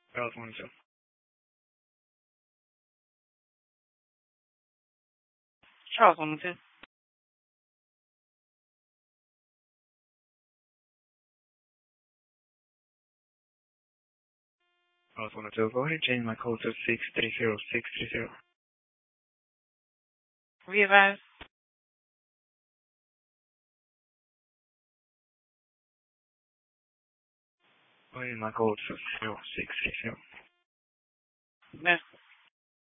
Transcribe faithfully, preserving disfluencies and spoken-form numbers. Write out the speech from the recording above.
Charles one two. Charles one two. Charles one two. Go ahead and change my code to six three zero six three zero. Readvise. Go ahead and my code to zero six three zero. That's